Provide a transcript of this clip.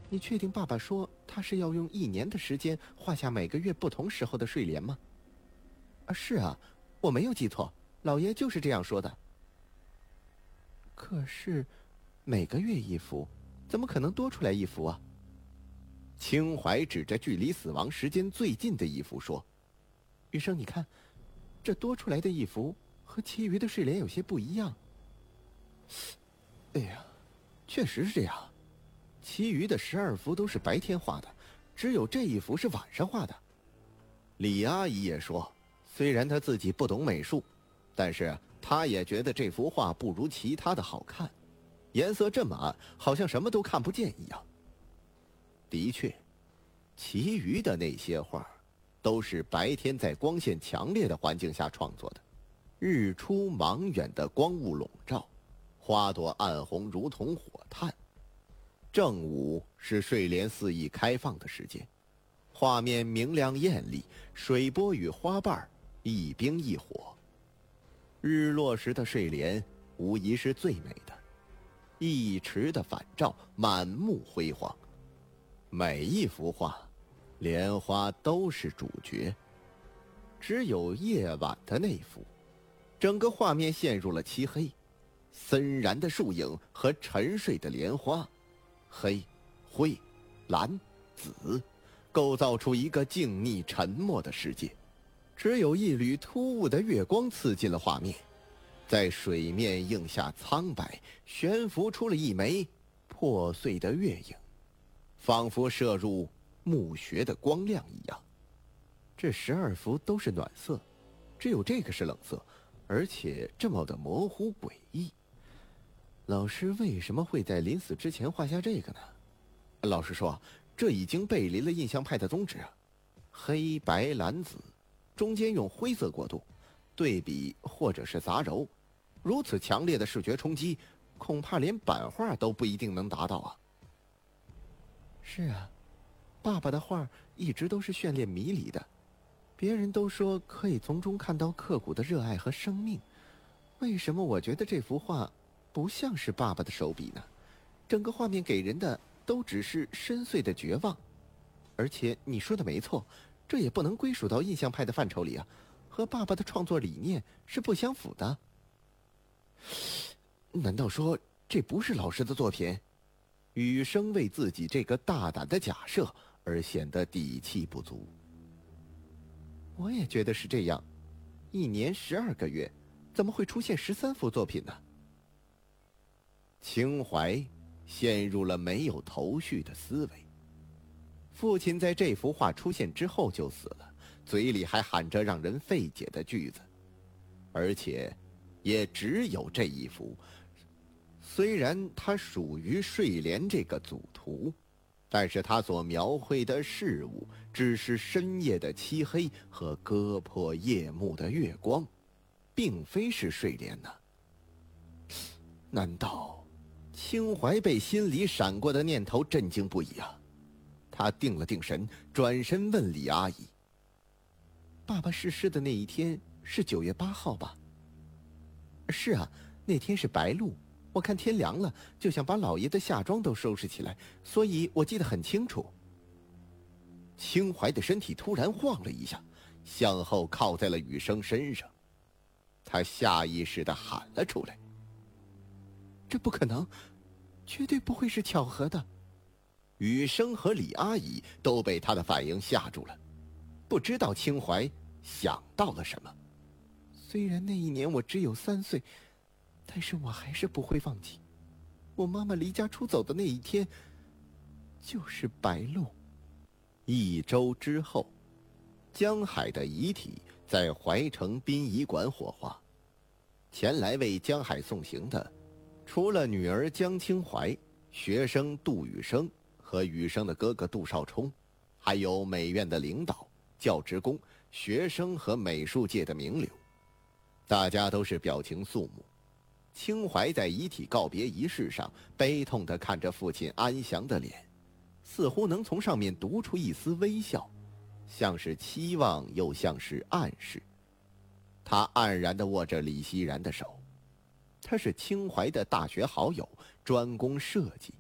你确定爸爸说他是要用1年的时间画下每个月不同时候的睡莲吗？是啊，我没有记错，老爷就是这样说的。可是每个月1幅，怎么可能多出来1幅啊？ 清怀指着距离死亡时间最近的1幅说： 余生，你看，这多出来的1幅和其余的睡莲有些不一样。 哎呀，确实是这样，其余的12幅都是白天画的，只有这1幅是晚上画的。李阿姨也说，虽然她自己不懂美术，但是她也觉得这幅画不如其他的好看，颜色这么暗，好像什么都看不见一样。的确，其余的那些画都是白天在光线强烈的环境下创作的，日出茫远的光雾笼罩，花朵暗红如同火炭。正午是睡莲肆意开放的时间，画面明亮艳丽，水波与花瓣一冰一火。日落时的睡莲无疑是最美的，一池的反照，满目辉煌。每一幅画，莲花都是主角，只有夜晚的那幅，整个画面陷入了漆黑，森然的树影和沉睡的莲花，黑、灰、蓝、紫，构造出一个静谧沉默的世界。只有一缕突兀的月光刺进了画面，在水面映下苍白，悬浮出了一枚破碎的月影，仿佛射入墓穴的光亮一样。 这12幅都是暖色，只有这个是冷色，而且这么的模糊诡异。老师为什么会在临死之前画下这个呢？ 老实说，这已经背离了印象派的宗旨啊。黑白蓝紫，中间用灰色过渡，对比或者是杂糅，如此强烈的视觉冲击，恐怕连版画都不一定能达到啊。 是啊，爸爸的画一直都是绚丽迷离的，别人都说可以从中看到刻骨的热爱和生命，为什么我觉得这幅画不像是爸爸的手笔呢？整个画面给人的都只是深邃的绝望。而且你说的没错，这也不能归属到印象派的范畴里啊，和爸爸的创作理念是不相符的。 难道说这不是老师的作品？雨生为自己这个大胆的假设而显得底气不足。 我也觉得是这样，1年12个月，怎么会出现13幅作品呢？ 清怀陷入了没有头绪的思维。父亲在这幅画出现之后就死了，嘴里还喊着让人费解的句子，而且也只有这1幅。虽然它属于睡莲这个组图，但是它所描绘的事物只是深夜的漆黑和割破夜幕的月光，并非是睡莲呢。难道清怀被心里闪过的念头震惊不已啊？他定了定神，转身问李阿姨： 爸爸逝世的那一天是9月8号吧？是啊，那天是白露，我看天凉了，就想把老爷的夏装都收拾起来，所以我记得很清楚。 清怀的身体突然晃了一下，向后靠在了雨生身上，他下意识地喊了出来： 这不可能，绝对不会是巧合的。 雨生和李阿姨都被他的反应吓住了，不知道清怀想到了什么。 虽然那一年我只有3岁，但是我还是不会忘记，我妈妈离家出走的那一天就是白露。 1周之后，江海的遗体在怀城殡仪馆火化。前来为江海送行的，除了女儿江清怀、学生杜雨生和雨生的哥哥杜少冲，还有美院的领导、教职工、学生和美术界的名流，大家都是表情肃穆。清怀在遗体告别仪式上悲痛地看着父亲安详的脸，似乎能从上面读出一丝微笑，像是期望又像是暗示。他黯然地握着李熙然的手，他是清怀的大学好友，专攻设计，